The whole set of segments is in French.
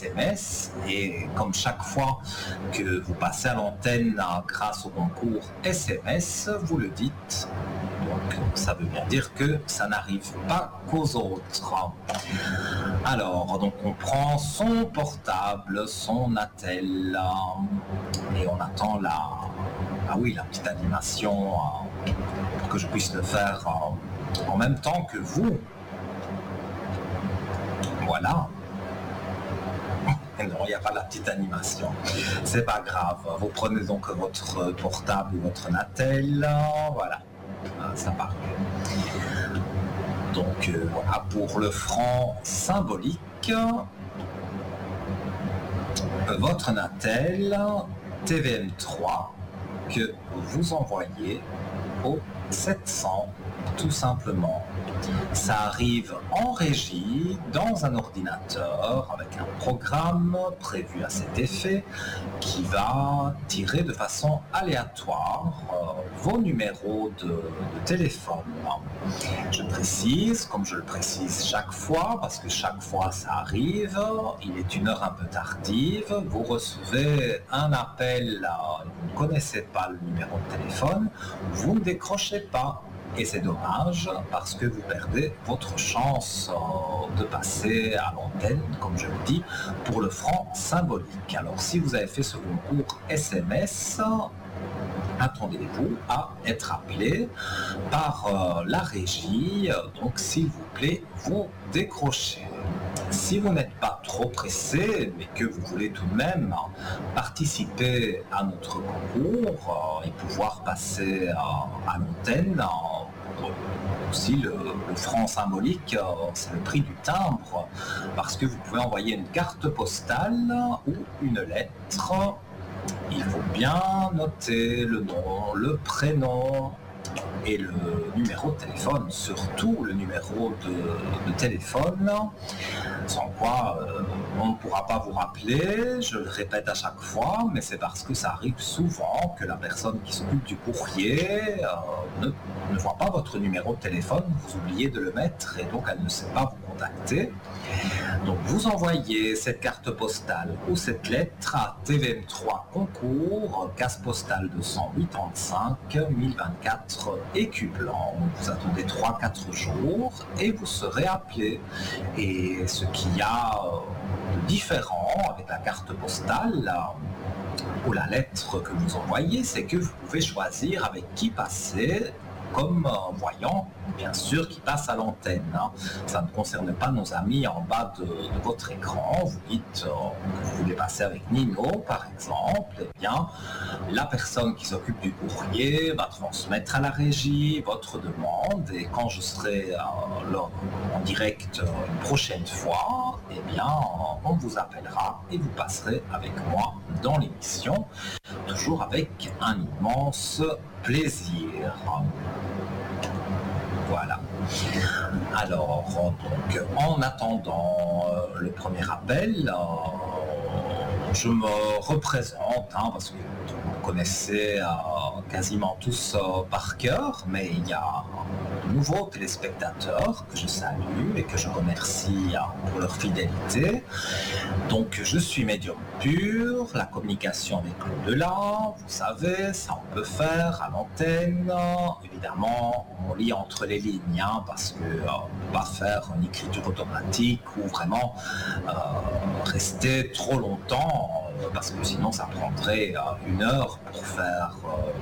SMS et comme chaque fois que vous passez à l'antenne grâce au concours SMS, vous le dites. Donc ça veut bien dire que ça n'arrive pas qu'aux autres. Alors, donc on prend son portable, son attel et on attend la petite animation pour que je puisse le faire en même temps que vous. Voilà. Non, il n'y a pas la petite animation. C'est pas grave. Vous prenez donc votre portable ou votre Natel. Voilà. Ça part. Donc voilà pour le franc symbolique. Votre Natel TVM3 que vous envoyez au 700 tout simplement. Ça arrive en régie dans un ordinateur avec un programme prévu à cet effet qui va tirer de façon aléatoire vos numéros de téléphone. Je précise, comme je le précise chaque fois, parce que chaque fois ça arrive, il est une heure un peu tardive, vous recevez un appel, vous ne connaissez pas le numéro de téléphone, vous ne décrochez pas. Et c'est dommage parce que vous perdez votre chance de passer à l'antenne, comme je le dis, pour le franc symbolique. Alors si vous avez fait ce concours SMS, attendez-vous à être appelé par la régie. Donc s'il vous plaît, vous décrochez. Si vous n'êtes pas trop pressé, mais que vous voulez tout de même participer à notre concours et pouvoir passer à l'antenne, aussi le franc symbolique, c'est le prix du timbre, parce que vous pouvez envoyer une carte postale ou une lettre. Il faut bien noter le nom, le prénom et le numéro de téléphone, surtout le numéro de téléphone, sans quoi on ne pourra pas vous rappeler. Je le répète à chaque fois, mais c'est parce que ça arrive souvent que la personne qui s'occupe du courrier ne voit pas votre numéro de téléphone, vous oubliez de le mettre et donc elle ne sait pas vous contacter. Donc vous envoyez cette carte postale ou cette lettre à TVM3 concours, case postale 285 1024 Écublens. Vous attendez 3-4 jours et vous serez appelé. Et ce qu'il y a de différent avec la carte postale ou la lettre que vous envoyez, c'est que vous pouvez choisir avec qui passer comme voyant, bien sûr, qui passe à l'antenne. Ça ne concerne pas nos amis en bas de votre écran. Vous dites que vous voulez passer avec Nino, par exemple. Eh bien, la personne qui s'occupe du courrier va transmettre à la régie votre demande et quand je serai en direct une prochaine fois, eh bien, on vous appellera et vous passerez avec moi dans l'émission, toujours avec un immense plaisir. Voilà. Alors, donc, en attendant le premier appel, je me représente, parce que vous connaissez quasiment tous par cœur, mais il y a de nouveaux téléspectateurs que je salue et que je remercie pour leur fidélité. Donc je suis médium pur, la communication avec l'au-delà, vous savez, ça on peut faire à l'antenne. Évidemment, on lit entre les lignes, parce que on ne peut pas faire une écriture automatique ou vraiment rester trop longtemps, parce que sinon ça prendrait 1 heure pour faire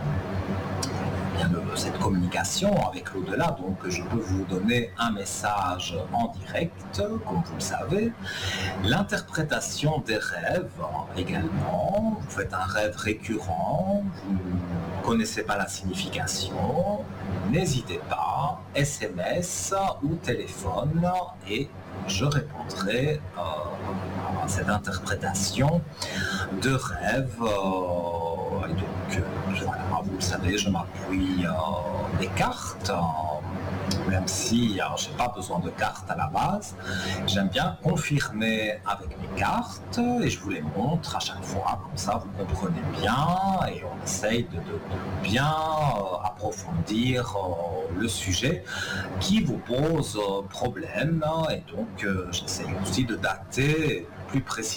cette communication avec l'au-delà. Donc je peux vous donner un message en direct, comme vous le savez. L'interprétation des rêves également. Vous faites un rêve récurrent, vous ne connaissez pas la signification, n'hésitez pas, SMS ou téléphone et je répondrai à cette interprétation de rêve. Et donc, voilà, vous le savez, je m'appuie des cartes, même si je n'ai pas besoin de cartes à la base. J'aime bien confirmer avec mes cartes et je vous les montre à chaque fois, comme ça vous comprenez bien et on essaye de bien approfondir le sujet qui vous pose problème. Et donc, j'essaye aussi de dater plus précisément